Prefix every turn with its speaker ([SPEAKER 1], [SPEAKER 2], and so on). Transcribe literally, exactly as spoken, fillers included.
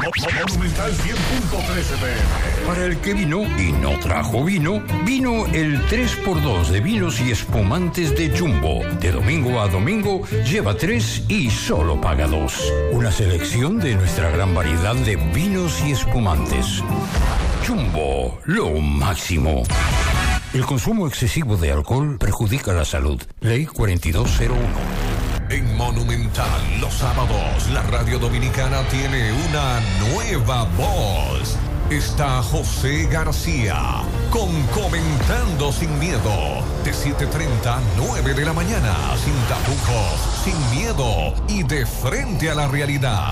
[SPEAKER 1] Monumental cien punto tres F M.
[SPEAKER 2] Para el que vino y no trajo vino, vino el tres por dos de vinos y espumantes de Jumbo. De domingo a domingo, lleva tres y solo paga dos. Una selección de nuestra gran variedad de vinos y espumantes. Jumbo, lo máximo. El consumo excesivo de alcohol perjudica la salud. Ley cuarenta y dos cero uno.
[SPEAKER 1] En Monumental, los sábados, la radio dominicana tiene una nueva voz. Está José García con Comentando Sin Miedo, de siete treinta a nueve de la mañana, sin tapujos, sin miedo y de frente a la realidad.